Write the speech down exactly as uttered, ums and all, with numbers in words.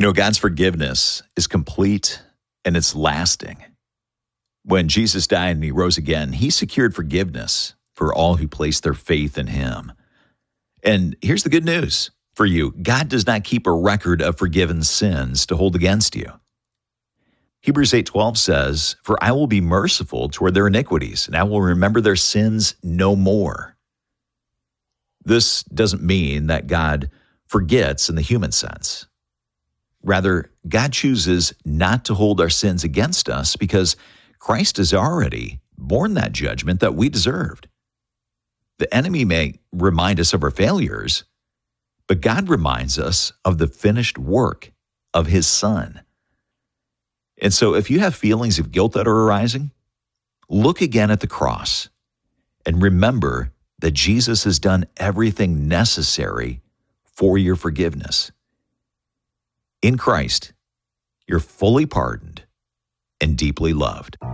You know, God's forgiveness is complete and it's lasting. When Jesus died and he rose again, he secured forgiveness for all who place their faith in him. And here's the good news for you. God does not keep a record of forgiven sins to hold against you. Hebrews eight twelve says, "For I will be merciful toward their iniquities, and I will remember their sins no more." This doesn't mean that God forgets in the human sense. Rather, God chooses not to hold our sins against us because Christ has already borne that judgment that we deserved. The enemy may remind us of our failures, but God reminds us of the finished work of his Son. And so if you have feelings of guilt that are arising, look again at the cross and remember that Jesus has done everything necessary for your forgiveness. In Christ, you're fully pardoned and deeply loved.